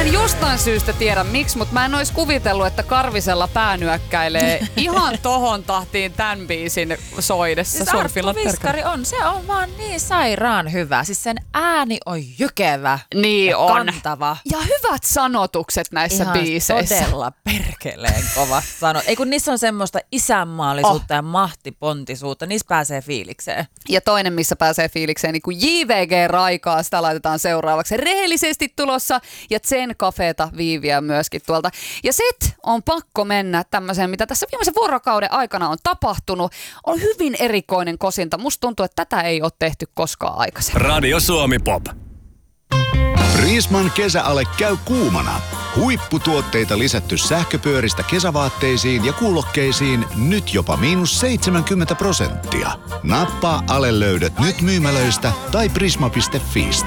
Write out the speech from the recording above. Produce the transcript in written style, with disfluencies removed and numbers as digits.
en jostain syystä tiedä miksi, mutta mä en ois kuvitellut, että Karvisella päänyökkäilee ihan tohon tahtiin tämän biisin soidessa. Siis Arttu Viskari se on vaan niin sairaan hyvä. Siis sen ääni on jykevä niin ja on. kantava. Ja hyvät sanotukset näissä ihan biiseissä. Todella perkeleen kovat sanot. Ei kun niissä on semmoista isänmaallisuutta ja mahtipontisuutta, niissä pääsee fiilikseen. Ja toinen, missä pääsee fiilikseen, niin kuin JVG Raikaa, sitä laitetaan seuraavaksi. Rehellisesti tulossa ja Zen Cafeta Viiviä myöskin tuolta. Ja sit on pakko mennä tämmöiseen, mitä tässä viimeisen vuorokauden aikana on tapahtunut. On hyvin erikoinen kosinta. Musta tuntuu, että tätä ei ole tehty koskaan aikaisemmin. Radio Suomi Pop. Riisman kesäale käy kuumana. Huipputuotteita lisätty sähköpyöristä kesävaatteisiin ja kuulokkeisiin nyt jopa -70%. Nappaa Ale löydät nyt myymälöistä tai prisma.fi.